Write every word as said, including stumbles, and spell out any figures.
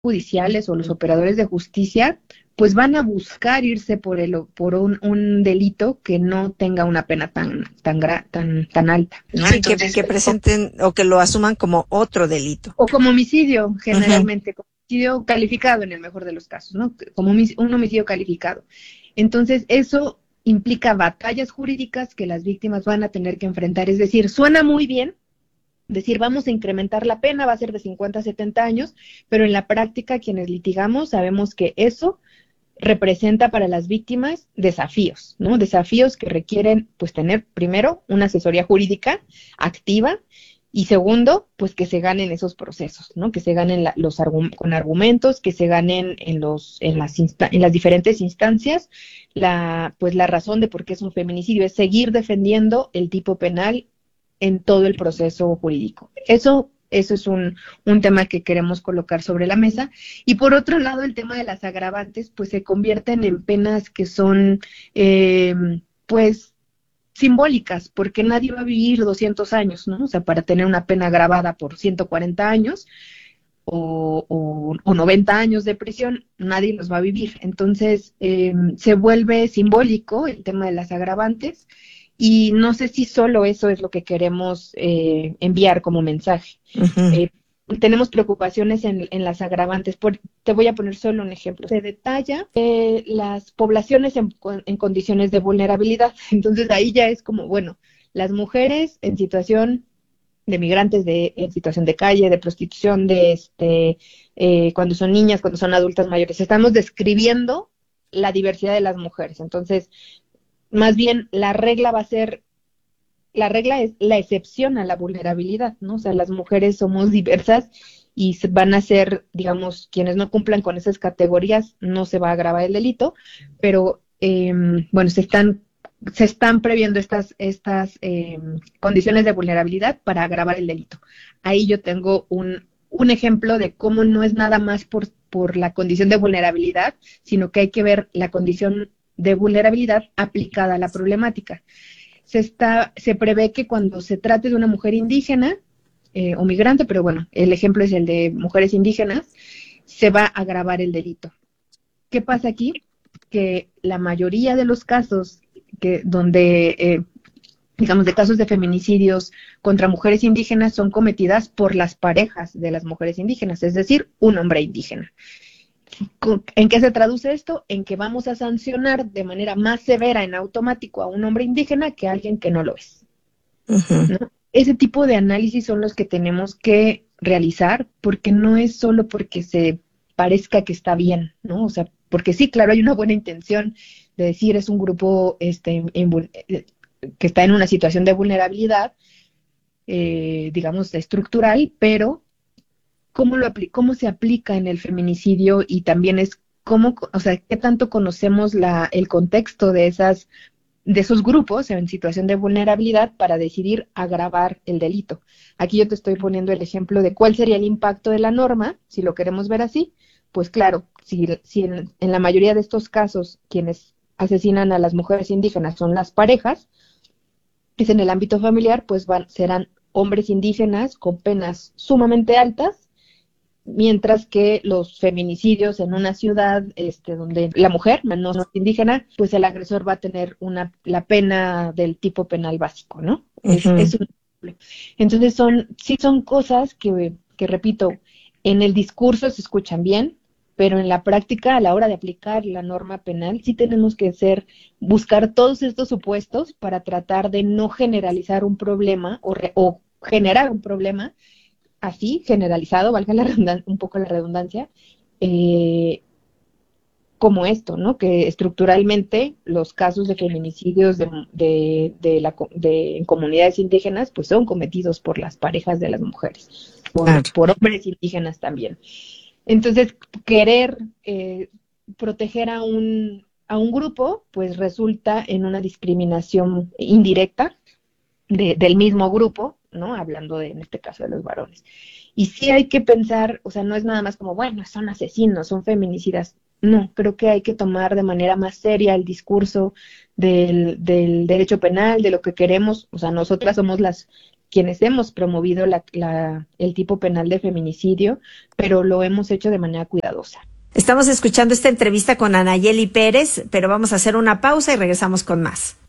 judiciales o los operadores de justicia, pues van a buscar irse por el por un, un delito que no tenga una pena tan tan gra, tan tan alta, ¿no? Sí, Entonces, que, que presenten o que lo asuman como otro delito. O como homicidio, generalmente, uh-huh. como homicidio calificado en el mejor de los casos, ¿no? Como un homicidio calificado. Entonces, eso implica batallas jurídicas que las víctimas van a tener que enfrentar. Es decir, suena muy bien decir, vamos a incrementar la pena, va a ser de cincuenta a setenta años, pero en la práctica quienes litigamos sabemos que eso representa para las víctimas desafíos, ¿no? Desafíos que requieren, pues, tener primero una asesoría jurídica activa y segundo, pues, que se ganen esos procesos, ¿no? Que se ganen la, los argum- con argumentos, que se ganen en los en las insta- en las diferentes instancias la pues la razón de por qué es un feminicidio, es seguir defendiendo el tipo penal en todo el proceso jurídico. Eso Eso es un, un tema que queremos colocar sobre la mesa. Y por otro lado, el tema de las agravantes, pues se convierten en penas que son, eh, pues, simbólicas, porque nadie va a vivir doscientos años, ¿no? O sea, para tener una pena agravada por ciento cuarenta años o, o, o noventa años de prisión, nadie los va a vivir. Entonces, eh, se vuelve simbólico el tema de las agravantes. Y no sé si solo eso es lo que queremos eh, enviar como mensaje. Uh-huh. Eh, tenemos preocupaciones en, en las agravantes. Por, te voy a poner solo un ejemplo. Se detalla eh, las poblaciones en, en condiciones de vulnerabilidad. Entonces ahí ya es como, bueno, las mujeres en situación de migrantes, de, en situación de calle, de prostitución, de este, eh, cuando son niñas, cuando son adultas mayores. Estamos describiendo la diversidad de las mujeres. Entonces, más bien la regla va a ser, la regla es la excepción a la vulnerabilidad, ¿no? O sea, las mujeres somos diversas y van a ser, digamos, quienes no cumplan con esas categorías, no se va a agravar el delito, pero, eh, bueno, se están, se están previendo estas, estas eh, condiciones de vulnerabilidad para agravar el delito. Ahí yo tengo un, un ejemplo de cómo no es nada más por, por la condición de vulnerabilidad, sino que hay que ver la condición de vulnerabilidad aplicada a la problemática. Se está, se prevé que cuando se trate de una mujer indígena eh, o migrante, pero bueno, el ejemplo es el de mujeres indígenas, se va a agravar el delito. ¿Qué pasa aquí? Que la mayoría de los casos que donde, eh, digamos, de casos de feminicidios contra mujeres indígenas son cometidas por las parejas de las mujeres indígenas, es decir, un hombre indígena. ¿En qué se traduce esto? En que vamos a sancionar de manera más severa en automático a un hombre indígena que a alguien que no lo es. Uh-huh. ¿No? Ese tipo de análisis son los que tenemos que realizar, porque no es solo porque se parezca que está bien, ¿no? O sea, porque sí, claro, hay una buena intención de decir es un grupo este, en, que está en una situación de vulnerabilidad, eh, digamos, estructural, pero cómo lo apli- cómo se aplica en el feminicidio y también es cómo, o sea, qué tanto conocemos la el contexto de esas de esos grupos en situación de vulnerabilidad para decidir agravar el delito. Aquí yo te estoy poniendo el ejemplo de cuál sería el impacto de la norma, si lo queremos ver así, pues claro, si, si en, en la mayoría de estos casos quienes asesinan a las mujeres indígenas son las parejas, es en el ámbito familiar, pues van, serán hombres indígenas con penas sumamente altas, mientras que los feminicidios en una ciudad este, donde la mujer no es indígena, pues el agresor va a tener una la pena del tipo penal básico, ¿no? Uh-huh. Es, es un Entonces son, sí son cosas que, que, repito, en el discurso se escuchan bien, pero en la práctica, a la hora de aplicar la norma penal, sí tenemos que ser, buscar todos estos supuestos para tratar de no generalizar un problema o, re, o generar un problema así, generalizado, valga la redundancia, un poco la redundancia, eh, como esto, ¿no? Que estructuralmente los casos de feminicidios de, de, de, la, de en comunidades indígenas pues son cometidos por las parejas de las mujeres, por, claro. por hombres indígenas también. Entonces, querer eh, proteger a un, a un grupo, pues resulta en una discriminación indirecta de, del mismo grupo, ¿no? Hablando de, en este caso, de los varones. Y sí hay que pensar, o sea, no es nada más como, bueno, son asesinos, son feminicidas. No, creo que hay que tomar de manera más seria el discurso del, del derecho penal, de lo que queremos. O sea, nosotras somos las, quienes hemos promovido la, la, el tipo penal de feminicidio, pero lo hemos hecho de manera cuidadosa. Estamos escuchando esta entrevista con Anayeli Pérez, pero vamos a hacer una pausa y regresamos con más.